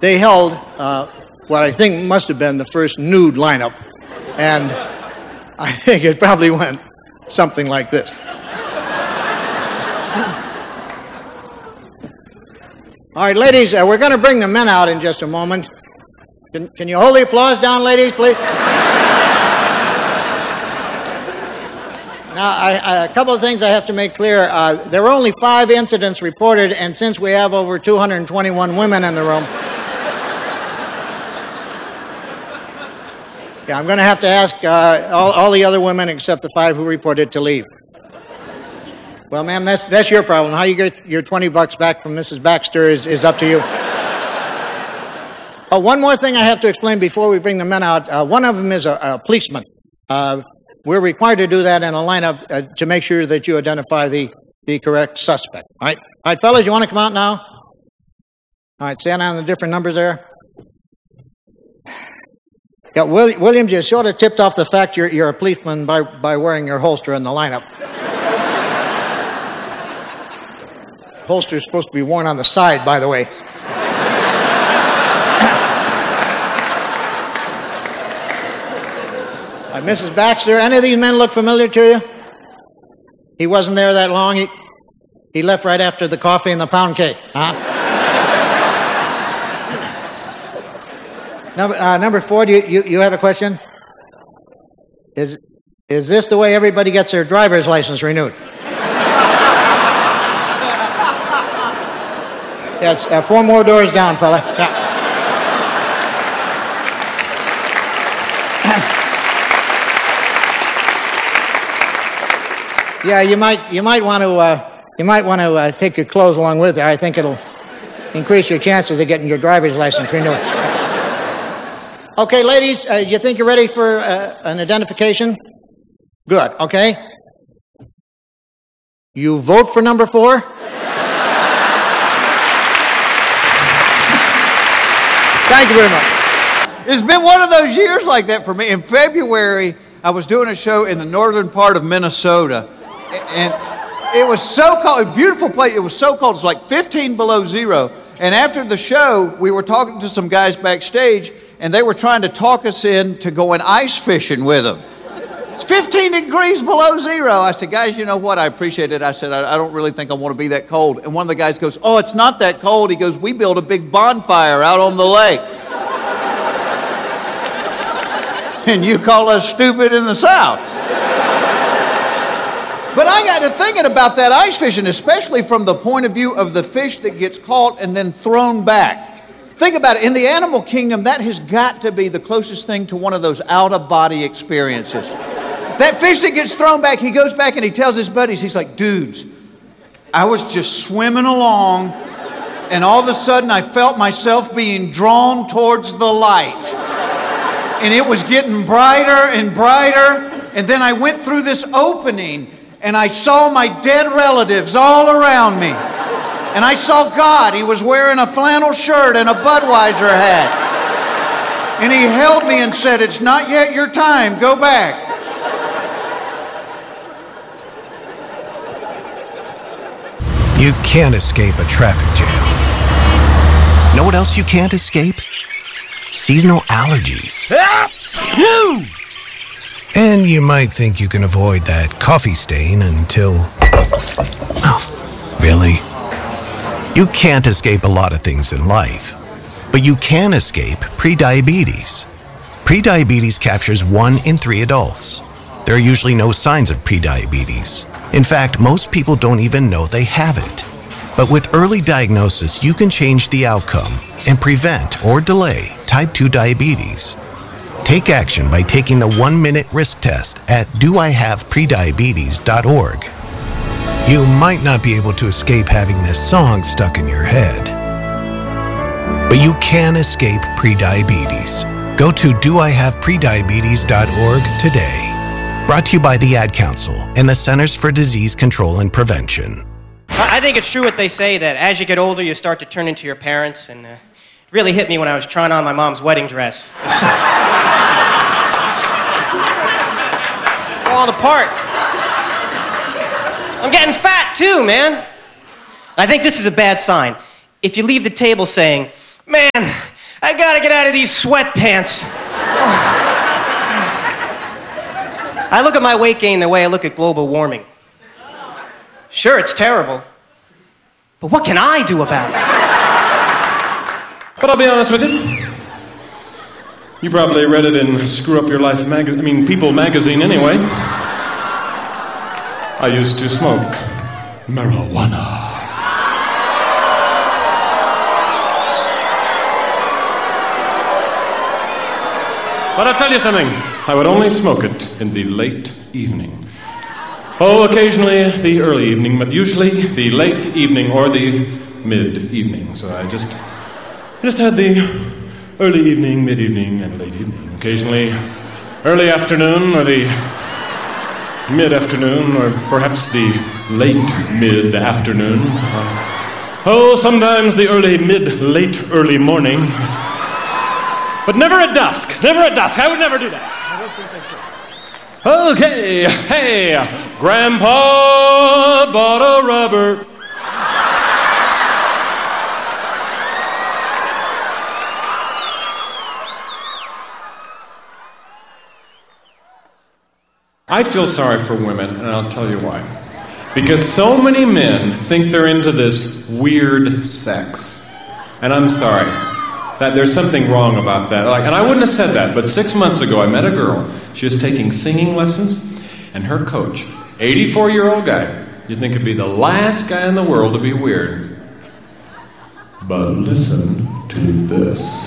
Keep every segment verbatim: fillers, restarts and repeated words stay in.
they held uh, what I think must have been the first nude lineup. And I think it probably went something like this. All right, ladies, uh, we're going to bring the men out in just a moment. Can, can you hold the applause down, ladies, please? Now, I, I, a couple of things I have to make clear. Uh, there were only five incidents reported, and since we have over two hundred twenty-one women in the room, yeah, I'm going to have to ask uh, all, all the other women except the five who reported to leave. Well, ma'am, that's that's your problem. How you get your twenty bucks back from Missus Baxter is, is up to you. Oh, one more thing I have to explain before we bring the men out. Uh, one of them is a, a policeman. Uh, We're required to do that in a lineup uh, to make sure that you identify the, the correct suspect. All right? All right, fellas, you want to come out now? All right, stand on the different numbers there. Yeah, Will, Williams, you sort of tipped off the fact you're, you're a policeman by, by wearing your holster in the lineup. Holster is supposed to be worn on the side, by the way. Uh, Missus Baxter, any of these men look familiar to you? He wasn't there that long. He, he left right after the coffee and the pound cake. Huh? number, uh, number four, do you, you, you have a question? Is, is this the way everybody gets their driver's license renewed? Yes, uh, four more doors down, fella. Yeah. Yeah, you might you might want to uh, you might want to uh, take your clothes along with you. I think it'll increase your chances of getting your driver's license renewed. Okay, ladies, uh, you think you're ready for uh, an identification? Good. Okay. You vote for number four? Thank you very much. It's been one of those years like that for me. In February, I was doing a show in the northern part of Minnesota. And it was so cold, a beautiful place. It was so cold. It was like fifteen below zero. And after the show, we were talking to some guys backstage, and they were trying to talk us into going ice fishing with them. It's fifteen degrees below zero. I said, guys, you know what? I appreciate it. I said, I, I don't really think I want to be that cold. And one of the guys goes, oh, it's not that cold. He goes, we built a big bonfire out on the lake. And you call us stupid in the South. But I got to thinking about that ice fishing, especially from the point of view of the fish that gets caught and then thrown back. Think about it. In the animal kingdom, that has got to be the closest thing to one of those out-of-body experiences. That fish that gets thrown back, he goes back and he tells his buddies, he's like, dudes, I was just swimming along, and all of a sudden I felt myself being drawn towards the light. And it was getting brighter and brighter, and then I went through this opening, and I saw my dead relatives all around me. And I saw God. He was wearing a flannel shirt and a Budweiser hat. And he held me and said, it's not yet your time. Go back. You can't escape a traffic jam. Know what else you can't escape? Seasonal allergies. And you might think you can avoid that coffee stain until... Oh, really? You can't escape a lot of things in life, but you can escape prediabetes. Prediabetes captures one in three adults. There are usually no signs of prediabetes. In fact, most people don't even know they have it. But with early diagnosis, you can change the outcome and prevent or delay type two diabetes. Take action by taking the one-minute risk test at do I have prediabetes dot org. You might not be able to escape having this song stuck in your head, but you can escape prediabetes. Go to do I have prediabetes dot org today. Brought to you by the Ad Council and the Centers for Disease Control and Prevention. I think it's true what they say, that as you get older, you start to turn into your parents, and uh, it really hit me when I was trying on my mom's wedding dress. Falling apart. I'm getting fat, too, man. I think this is a bad sign. If you leave the table saying, man, I gotta get out of these sweatpants. Oh. I look at my weight gain the way I look at global warming. Sure, it's terrible. But what can I do about it? But I'll be honest with you. You probably read it in Screw Up Your Life magazine, I mean, People magazine anyway. I used to smoke marijuana. But I'll tell you something. I would only smoke it in the late evening. Oh, occasionally the early evening, but usually the late evening or the mid-evening. So I just, I just had the early evening, mid-evening, and late evening. Occasionally early afternoon or the mid-afternoon or perhaps the late mid-afternoon. Uh, oh, sometimes the early mid, late early morning. But never at dusk. Never at dusk. I would never do that. I don't think I should. Okay. Hey, Grandpa bought a rubber. I feel sorry for women, and I'll tell you why. Because so many men think they're into this weird sex. And I'm sorry. That there's something wrong about that. Like, and I wouldn't have said that, but six months ago I met a girl. She was taking singing lessons, and her coach, eighty-four-year-old guy, you'd think would be the last guy in the world to be weird. But listen to this.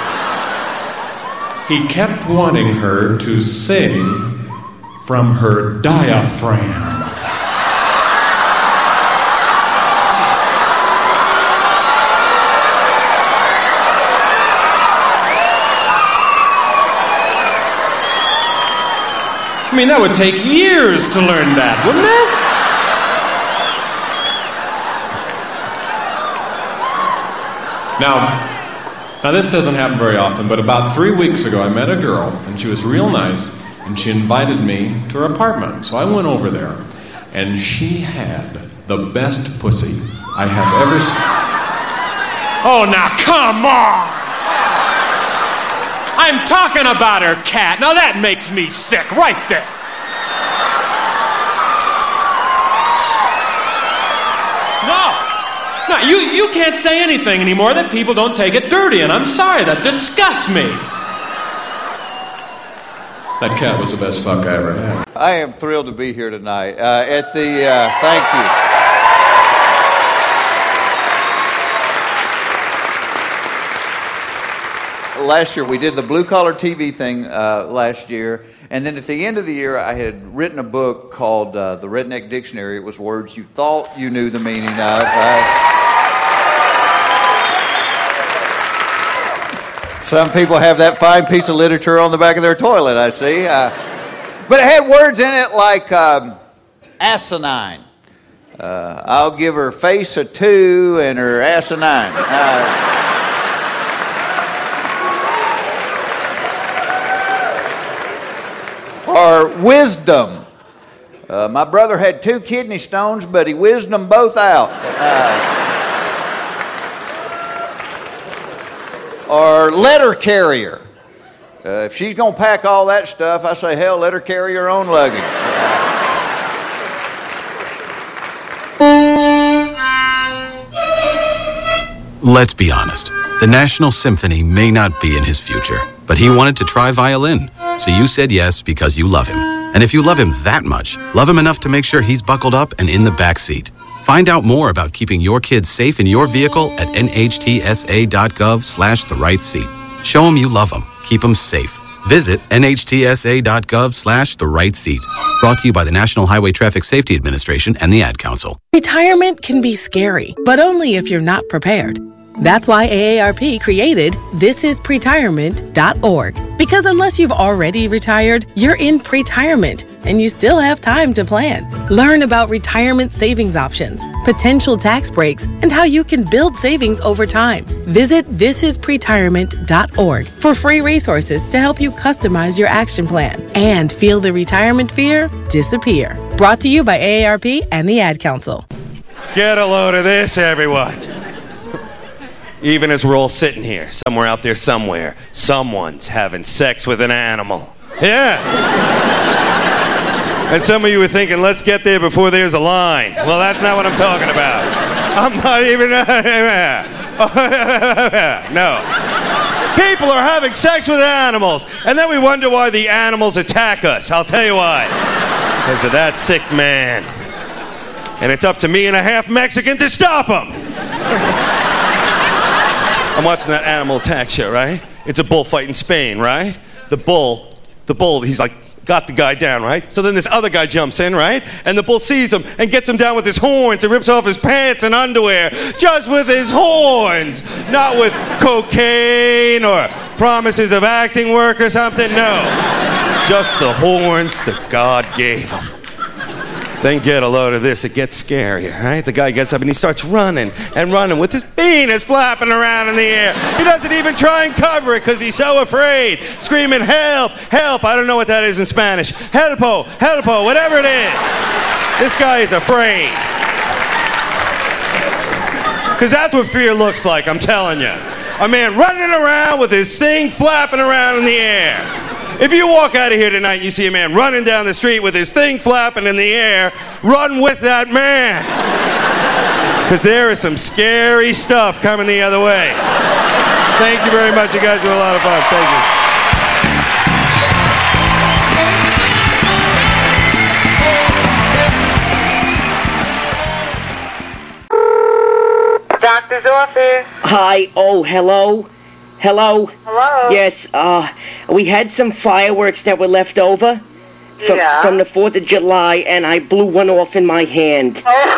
He kept wanting her to sing from her diaphragm. I mean, that would take years to learn that, wouldn't it? Now, now this doesn't happen very often, but about three weeks ago I met a girl, and she was real nice, and she invited me to her apartment. So I went over there, and she had the best pussy I have ever seen. Oh, now, come on! I'm talking about her cat. Now that makes me sick right there. No. No, you, you can't say anything anymore that people don't take it dirty, and I'm sorry, that disgusts me. That cat was the best fuck I ever had. I am thrilled to be here tonight. Uh, at the, uh, thank you. Last year, we did the Blue Collar T V thing uh, last year, and then at the end of the year, I had written a book called uh, The Redneck Dictionary. It was words you thought you knew the meaning of. Uh, some people have that fine piece of literature on the back of their toilet, I see. Uh, but it had words in it like um, asinine. Uh, I'll give her face a two and her asinine. Uh, Or wisdom. Uh, my brother had two kidney stones, but he whizzed them both out. Uh, or letter carrier. Uh, if she's going to pack all that stuff, I say, hell, let her carry her own luggage. Let's be honest. The National Symphony may not be in his future, but he wanted to try violin. So you said yes because you love him. And if you love him that much, love him enough to make sure he's buckled up and in the back seat. Find out more about keeping your kids safe in your vehicle at nhtsa.gov slash the right seat. Show him you love him. Keep him safe. Visit nhtsa.gov slash the right seat. Brought to you by the National Highway Traffic Safety Administration and the Ad Council. Retirement can be scary, but only if you're not prepared. That's why A A R P created this is pretirement dot org. Because unless you've already retired, you're in pretirement, and you still have time to plan. Learn about retirement savings options, potential tax breaks, and how you can build savings over time. Visit this is pretirement dot org for free resources to help you customize your action plan and feel the retirement fear disappear. Brought to you by A A R P and the Ad Council. Get a load of this, everyone. even as we're all sitting here, somewhere out there somewhere, someone's having sex with an animal. Yeah. And some of you were thinking, let's get there before there's a line. Well, that's not what I'm talking about. I'm not even... No. People are having sex with animals, and then we wonder why the animals attack us. I'll tell you why. Because of that sick man. And it's up to me and a half Mexican to stop him. I'm watching that animal attack show, right? It's a bullfight in Spain, right? The bull, the bull, he's like, got the guy down, right? So then this other guy jumps in, right? And the bull sees him and gets him down with his horns and rips off his pants and underwear. Just with his horns. Not with cocaine or promises of acting work or something, no. Just the horns that God gave him. Then get a load of this, it gets scarier, right? The guy gets up and he starts running and running with his penis flapping around in the air. He doesn't even try and cover it because he's so afraid, screaming, help, help. I don't know what that is in Spanish. Helpo, helpo, whatever it is. This guy is afraid. Because that's what fear looks like, I'm telling you. A man running around with his thing flapping around in the air. If you walk out of here tonight and you see a man running down the street with his thing flapping in the air, run with that man. Because there is some scary stuff coming the other way. Thank you very much. You guys were a lot of fun. Thank you. Doctor's office. Hi. Oh, hello. Hello? Hello? Yes, uh, we had some fireworks that were left over from, yeah. from the fourth of July, and I blew one off in my hand. Oh.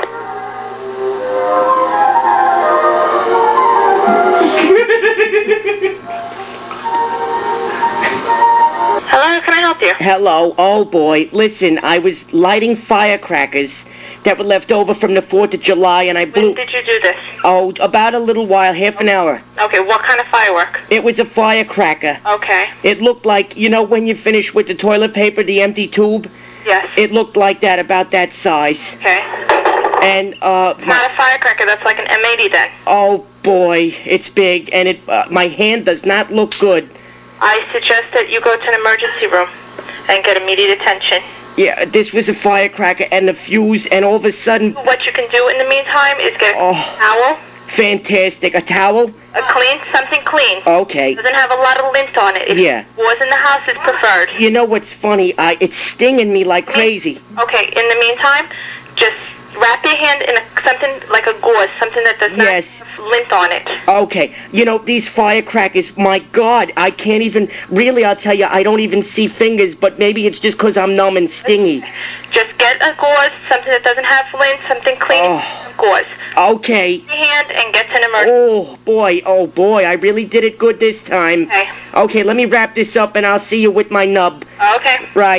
Hello, can I help you? Hello. Oh, boy. Listen, I was lighting firecrackers that were left over from the fourth of July, and I blew... When did you do this? Oh, about a little while, half an hour. Okay, what kind of firework? It was a firecracker. Okay. It looked like, you know when you finish with the toilet paper, the empty tube? Yes. It looked like that, about that size. Okay. And, uh... It's not a firecracker, that's like an M eighty then. Oh, boy, it's big, and it uh, my hand does not look good. I suggest that you go to an emergency room and get immediate attention. Yeah, this was a firecracker and the fuse, and all of a sudden... What you can do in the meantime is get a oh, towel. Fantastic. A towel? A clean, something clean. Okay. Doesn't have a lot of lint on it. If yeah. was in the house is preferred. You know what's funny? I It's stinging me like crazy. Okay, in the meantime, just wrap your hand in a, something like a gauze, something that does not yes. have lint on it. Okay. You know, these firecrackers, my God, I can't even... Really, I'll tell you, I don't even see fingers, but maybe it's just because I'm numb and stingy. Just get a gauze, something that doesn't have lint, something clean, oh. gauze. Okay. Your hand and get to an emergency. Oh, boy, oh, boy, I really did it good this time. Okay. Okay, let me wrap this up, and I'll see you with my nub. Okay. Right.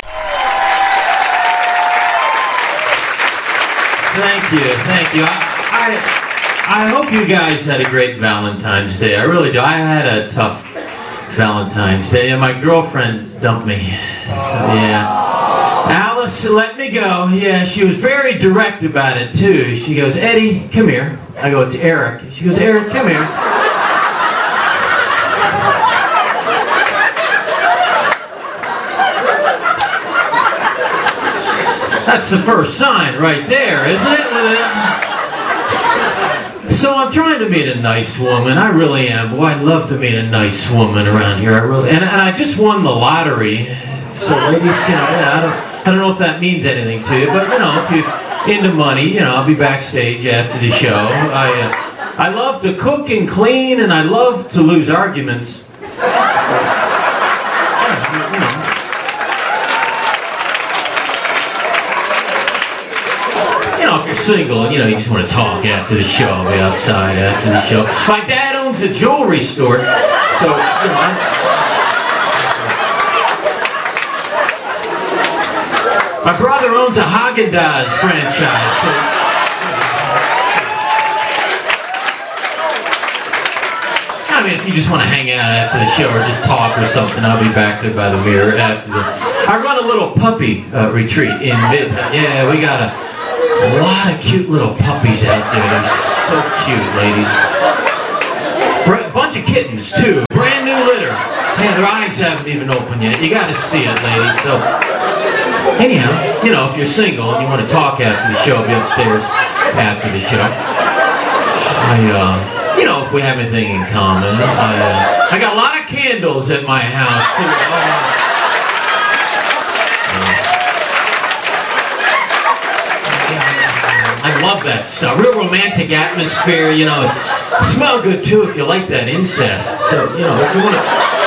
Thank you, thank you. I, I I hope you guys had a great Valentine's Day. I really do. I had a tough Valentine's Day, and my girlfriend dumped me. So, yeah. Alice let me go. Yeah, she was very direct about it, too. She goes, Eddie, come here. I go, it's Eric. She goes, Eric, come here. That's the first sign right there, isn't it? So I'm trying to meet a nice woman. I really am. Boy, I'd love to meet a nice woman around here. I really, and, and I just won the lottery. So ladies, you know, yeah, I don't, I don't know if that means anything to you, but you know, if you're into money, you know, I'll be backstage after the show. I, uh, I love to cook and clean, and I love to lose arguments. If you're single and you know you just want to talk after the show, I'll be outside after the show. My dad owns a jewelry store, so you know. I, my brother owns a Haagen-Dazs franchise. So, I mean, if you just want to hang out after the show or just talk or something, I'll be back there by the mirror after the. I run a little puppy uh, retreat in mid. Yeah, we got a. A lot of cute little puppies out there. They're so cute, ladies. A bunch of kittens, too. Brand new litter. Hey, their eyes haven't even opened yet. You gotta see it, ladies. So, anyhow, you know, if you're single and you want to talk after the show, I'll be upstairs after the show. I, uh, you know, if we have anything in common. I, uh, I got a lot of candles at my house, too. Uh, I love that stuff. Real romantic atmosphere, you know. Smell good, too, if you like that incest. So, you know, if you want to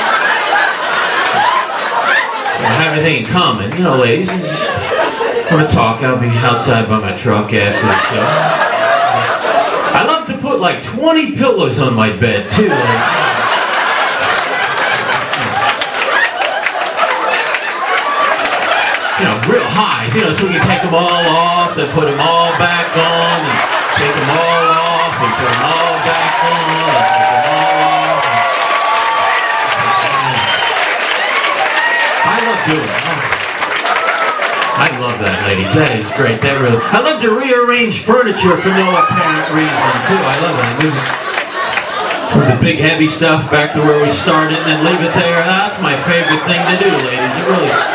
have anything in common, you know, ladies, you just want to talk, I'll be outside by my truck after the show. I love to put like twenty pillows on my bed, too. Like, you know, real highs, you know, so we can take them all off, then put them all back on, and take them all off, and put them all back on, and take them all off. I love doing it. I love that, ladies. That is great. That really. I love to rearrange furniture for no apparent reason, too. I love that. Move the big heavy stuff back to where we started and then leave it there. That's my favorite thing to do, ladies. It really is.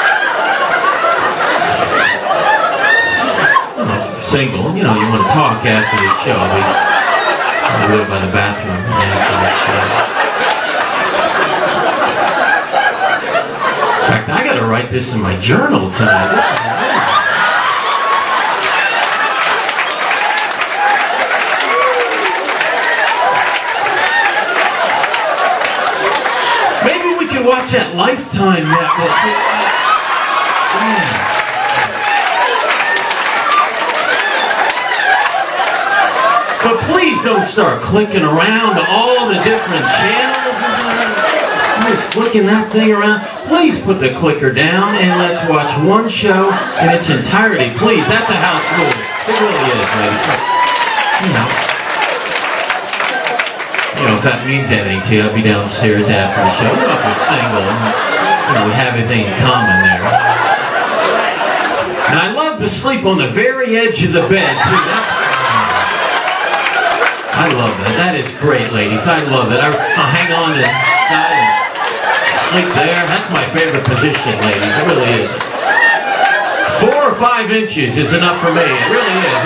Single, you know, you want to talk after the show. We, we live by the bathroom after the show. In fact, I got to write this in my journal tonight. Maybe we could watch that Lifetime network. Yeah. But please don't start clicking around to all the different channels. I'm just flicking that thing around. Please put the clicker down and let's watch one show in its entirety. Please, that's a house rule. It really is, ladies. You know, you know, if that means anything to you, I'll be downstairs after the show. You know, if you're single, and, you know, we have everything in common there. And I love to sleep on the very edge of the bed, too. That's I love that. That is great, ladies. I love it. I, I'll hang on to the side and sleep there. That's my favorite position, ladies. It really is. Four or five inches is enough for me. It really is.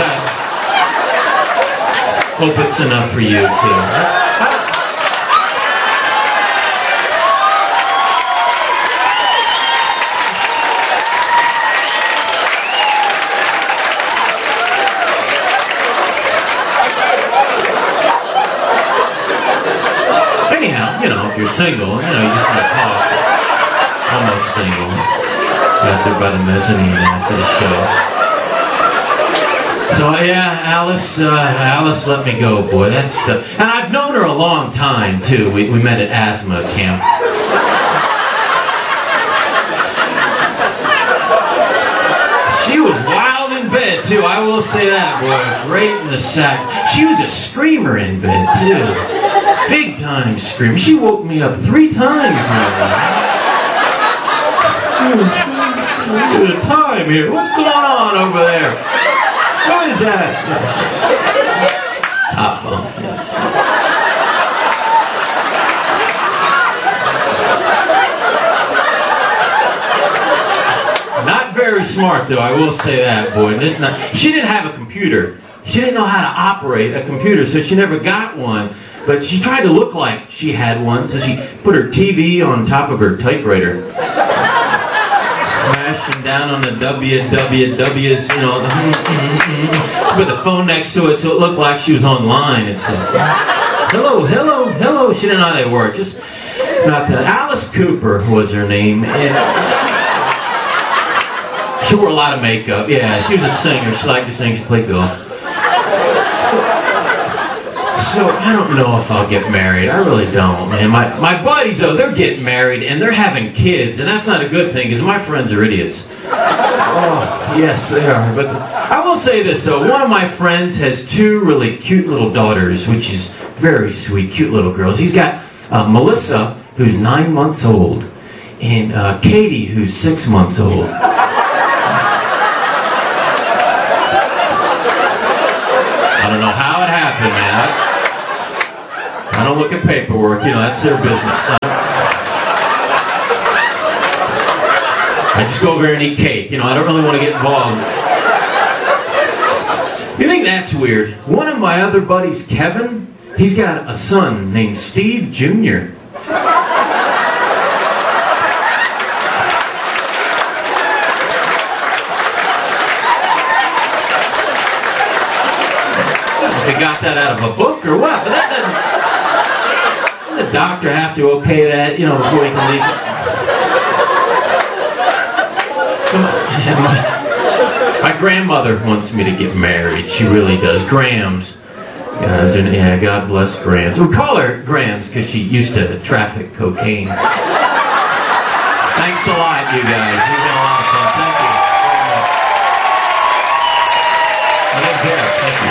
I hope it's enough for you, too. You know, if you're single, you know, you just want to talk. Almost single. Out there by the mezzanine after the show. So, yeah, Alice, uh, Alice let me go, boy. That's uh, and I've known her a long time, too. We, we met at asthma camp. She was wild in bed, too. I will say that, boy. Great in the sack. She was a screamer in bed, too. Big time scream. She woke me up three times now. There's a time here. What's going on over there? What is that? Top bunk. Not very smart, though. I will say that, boy. This not. She didn't have a computer. She didn't know how to operate a computer, so she never got one. But she tried to look like she had one, so she put her T V on top of her typewriter. Crashing down on the W W Ws, you know. Put the phone next to it so it looked like she was online. It's like, hello, hello, hello. She didn't know how they work. Just not that. Alice Cooper was her name. And she wore a lot of makeup. Yeah, she was a singer. She liked to sing. She played golf. So, I don't know if I'll get married. I really don't, man. My, my buddies, though, they're getting married, and they're having kids, and that's not a good thing, because my friends are idiots. Oh, yes, they are. But the, I will say this, though. One of my friends has two really cute little daughters, which is very sweet, cute little girls. He's got uh, Melissa, who's nine months old, and uh, Katie, who's six months old. I don't know how it happened, man. I, I don't look at paperwork. You know, that's their business. I just go over there and eat cake. You know, I don't really want to get involved. You think that's weird? One of my other buddies, Kevin, he's got a son named Steve Junior They got that out of a book or what? But that doesn't, the doctor have to okay that, you know, before he can leave it. My, my grandmother wants me to get married. She really does. Grams. Guys, and yeah, God bless Grams. We call her Grams because she used to traffic cocaine. Thanks a lot, you guys. You've been a lot of fun. Thank you. I didn't care. Thank you.